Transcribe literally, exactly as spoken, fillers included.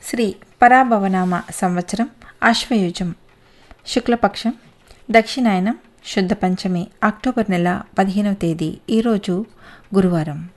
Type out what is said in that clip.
శ్రీ పరాభవనామ సంవత్సరం ఆశ్వయుజం శుక్లపక్షం దక్షిణాయనం శుద్ధ పంచమి అక్టోబర్ నెల పదిహేనవ తేదీ ఈరోజు గురువారం.